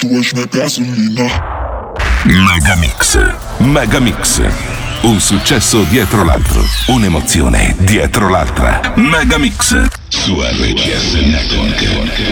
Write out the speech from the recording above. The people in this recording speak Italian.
tu és minha gasolina. Megamix. Un successo dietro l'altro, un'emozione dietro l'altra. Megamix su RCS Network.